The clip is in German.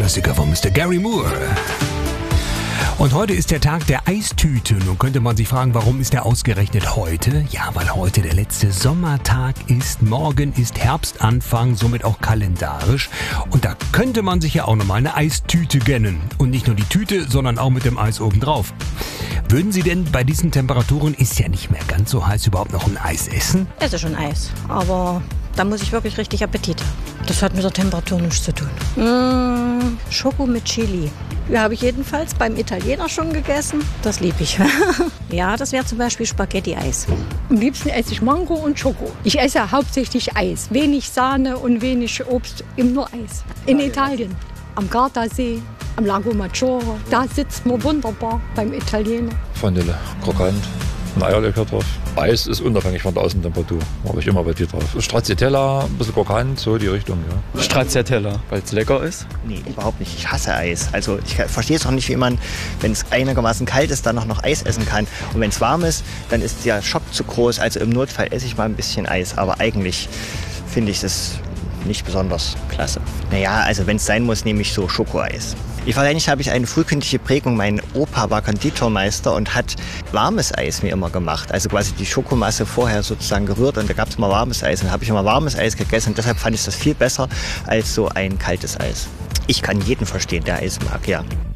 Klassiker von Mr. Gary Moore. Und heute ist der Tag der Eistüte. Nun könnte man sich fragen, warum ist der ausgerechnet heute? Ja, weil heute der letzte Sommertag ist. Morgen ist Herbstanfang, somit auch kalendarisch. Und da könnte man sich ja auch nochmal eine Eistüte gönnen. Und nicht nur die Tüte, sondern auch mit dem Eis obendrauf. Würden Sie denn bei diesen Temperaturen, ist ja nicht mehr ganz so heiß, überhaupt noch ein Eis essen? Ich esse schon Eis, aber da muss ich wirklich richtig Appetit haben. Das hat mit der Temperatur nichts zu tun. Schoko mit Chili. Ja, habe ich jedenfalls beim Italiener schon gegessen. Das liebe ich. Ja, das wäre zum Beispiel Spaghetti-Eis. Am liebsten esse ich Mango und Schoko. Ich esse hauptsächlich Eis. Wenig Sahne und wenig Obst, eben nur Eis. In Italien, am Gardasee, am Lago Maggiore. Da sitzt man wunderbar beim Italiener. Vanille, krokant, ein Eierlikör drauf. Eis ist unabhängig von der Außentemperatur. Da habe ich immer Appetit drauf. Stracciatella, ein bisschen krokant, so die Richtung, ja. Stracciatella, weil es lecker ist? Nee, überhaupt nicht. Ich hasse Eis. Also ich verstehe es auch nicht, wie man, wenn es einigermaßen kalt ist, dann noch Eis essen kann. Und wenn es warm ist, dann ist der Schock zu groß. Also im Notfall esse ich mal ein bisschen Eis. Aber eigentlich finde ich es nicht besonders klasse. Naja, also wenn es sein muss, nehme ich so Schokoeis. Wahrscheinlich habe ich eine frühkindliche Prägung. Mein Opa war Konditormeister und hat warmes Eis mir immer gemacht. Also quasi die Schokomasse vorher sozusagen gerührt und da gab es immer warmes Eis. Und da habe ich immer warmes Eis gegessen und deshalb fand ich das viel besser als so ein kaltes Eis. Ich kann jeden verstehen, der Eis mag, ja.